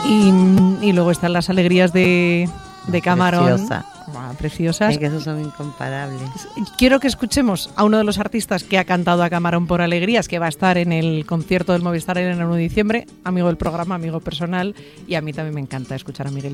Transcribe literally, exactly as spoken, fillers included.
Y, y luego están las alegrías de, de Camarón. Preciosa. Wow, preciosas. Es que esos son incomparables. Quiero que escuchemos a uno de los artistas que ha cantado a Camarón por Alegrías, que va a estar en el concierto del Movistar en el uno de diciembre, amigo del programa, amigo personal, y a mí también me encanta escuchar a Miguel